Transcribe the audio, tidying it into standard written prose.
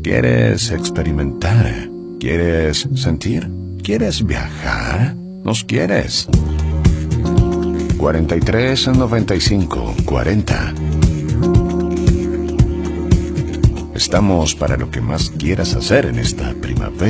¿Quieres experimentar? ¿Quieres sentir? ¿Quieres viajar? ¿Nos quieres? 43 95 40. Estamos para lo que más quieras hacer en esta primavera.